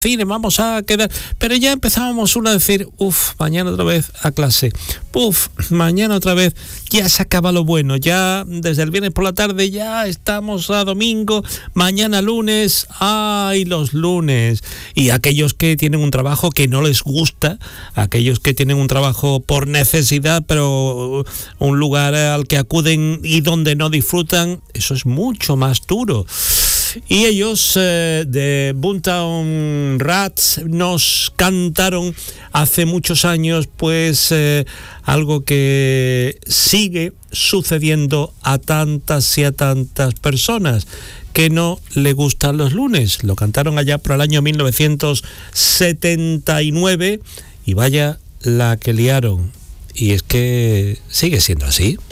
cine, vamos a quedar, pero ya empezábamos uno a decir, mañana otra vez a clase, mañana otra vez, ya se acaba lo bueno, ya desde el viernes por la tarde ya estamos a domingo, mañana lunes, los lunes, y aquellos que tienen un trabajo que no les gusta, aquellos que tienen un trabajo por necesidad, pero un lugar al que acuden y donde no disfrutan, eso es mucho más duro. Y ellos de Boomtown Rats nos cantaron hace muchos años pues algo que sigue sucediendo a tantas y a tantas personas que no le gustan los lunes. Lo cantaron allá por el año 1979 y vaya la que liaron. Y es que sigue siendo así.